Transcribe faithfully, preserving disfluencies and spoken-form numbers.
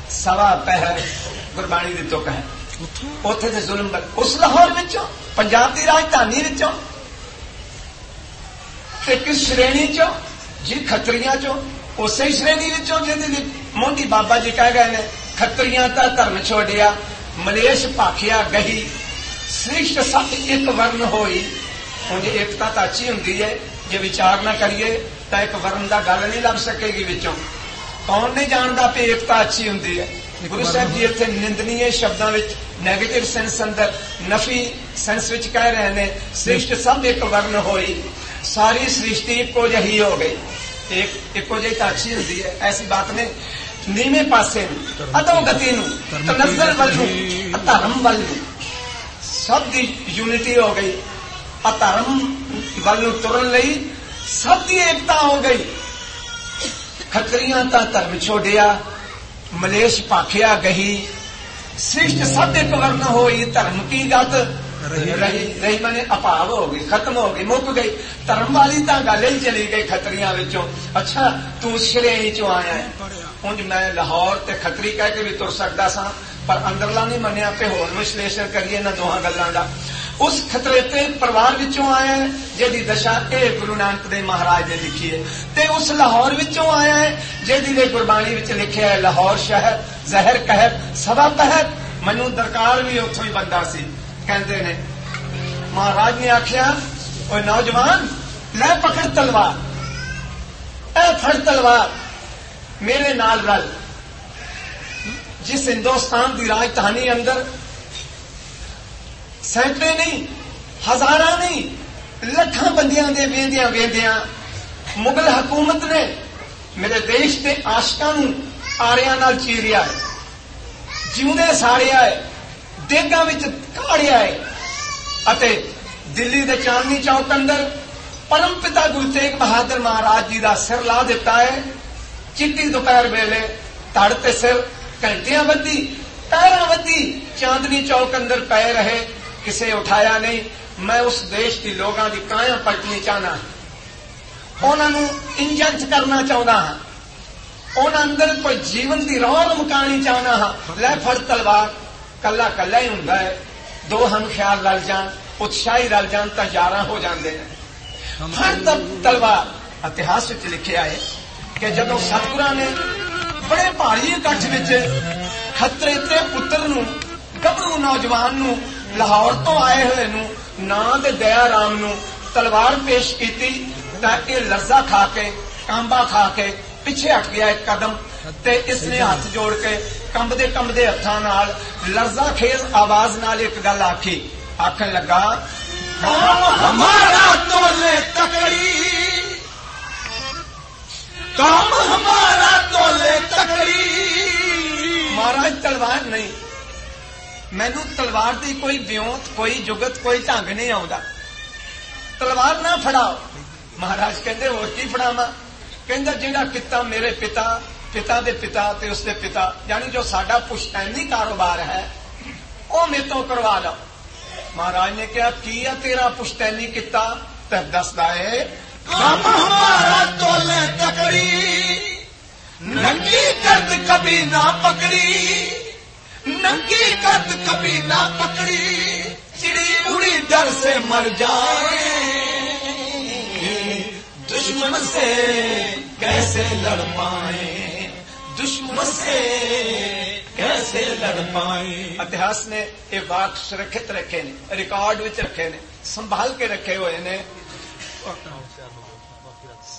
सवा पहर गुरबाणी दी तुक है। उत्थे ते जुल्म बल उस लाहौर विचों पंजाब दी राजधानी विचों ते किस श्रेणी चो जी खत्रियां चो उस ही श्रेणी विचों जिहदी मोंडी बाबा जी कह गए ने खत्रियां ता धर्म छोड़िया मलेश भाखिया गही श्रेष्ठ सब एक वर्ण होई। हुण जे एकता तां अच्छी हुंदी है जे विचार ना करिए तां एक वर्ण दा गल नहीं लभ सकेगी विचों। कौन नहीं जानदा कि एकता अच्छी हुंदी है। गुरु साहब जी इत्थे निंदनीय शब्दां विच नैगेटिव सेंस अंदर नफी सेंस विच कह रहे ने श्रेष्ठ सब एक वर्ण होई सारी सृष्टि इको जही हो गई। एक इको जही तां अच्छी हुंदी है ऐसी बात ने नीवे पासे अधोगति नूं तनज़्ज़ुल वल नूं धर्म वल नूं सब दी यूनिटी हो गई। अधर्म वल नूं तुरन लई सब दी एकता हो गई। खत्रियां तां धर्म छोड़िया मलेश भाखिया गही श्रेष्ठ सब एक वर्ण होई। धर्म की गत रही रही मैंने अभाव हो गई खत्म हो गई मुक गई। धर्म वाली तां गल ही चली गई खत्रियां विचों। अच्छा तू श्रेणी चों आया है। उंज मैं लाहौर ते खतरी कह के भी तुर सकदा सां पर अंदरला नहीं मन्निया ते होर विश्लेषण करिए ना दोहां गल्लां दा। उस खतरे ते परिवार विचों आया है जिहदी दशा ए गुरु नानक देव महाराज ने लिखी है ते उस लाहौर विचों आया है जिहदी ले गुरबाणी विच लिखिया है लाहौर शहर जहर कहर सवा पहर। मैनूं दरकार भी उत्थों ही बंदा सी कहंदे ने महाराज ने आख्या ओए नौजवान लै पकड़ तलवार ए फड़ तलवार मेरे नाल रल। जिस हिंदुस्तान की राजधानी अंदर सैकड़े नहीं हजारां नहीं लखां बंदियां दे वेंदियां वेंदियां मुगल हुकूमत ने मेरे देश के आशकां नूं आरियां नाल चीरिया है जिउंदे साड़िया है देगां विच काढ़िया है अते दिल्ली दे चांदनी चौक अंदर परम पिता गुरु तेग बहादुर महाराज जी का सिर ला दिता है। चिट्टी दोपहर वेले धड़ ते सिर घंटियां वधी पैरां वधी चांदनी चौक अंदर पै रहे किसे उठाया नहीं। मैं उस देश की लोगों की काया पलटनी चाहना उन्होंने इंजन करना चाहता हाँ उन्होंने अंदर कोई जीवन की रौल मुकानी चाहना हाँ। लै फड़ तलवार कला कला ही हुंदा है दो हम ख्याल रल जान उत्साही रल जान तो यारां हो जाते हैं। फड़ तलवार इतिहास में लिखा है कि जदों सतगुरां ने बड़े भारी इकट्ठ विच खतरे ते पुत्र नूं गभरू नौजवान नूं लाहौर तो आए हुए नूं नां ते दया राम नूं तलवार पेश की तां इह लर्जा खा के कांबा खा के पिछे हट गया एक कदम ते इसने हाथ जोड़ के कंबदे कंबदे हत्थां नाल लर्जा खेज आवाज नाल एक गल आखी आखन लगा काम हमारा तोले तकड़ी काम हमारा तोले तकड़ी। महाराज तलवार नहीं मैनू तलवार की कोई ब्योंत कोई जुगत कोई ढंग नहीं आउंदा तलवार ना फड़ाओ। महाराज कहंदे होर की फड़ावां कहंदा जिहड़ा किता मेरे पिता पिता दे पिता ते उसदे पिता यानी जो साडा पुश्तैनी कारोबार है वो मेरे तो करवा लो। महाराज ने कहा की है तेरा पुश्तैनी किता ते दसदा है काम हमारा तोले तकड़ी नंगी कद कभी ना पकड़ी नंगी कद कभी ना पकड़ी चिड़ी उड़ी डर से मर जाए दुश्मन से कैसे लड़ पाए दुश्मन से कैसे लड़ पाए। इतिहास ने ये वाक सुरक्षित रखे ने रिकॉर्ड विच रखे ने संभाल के रखे हुए ने।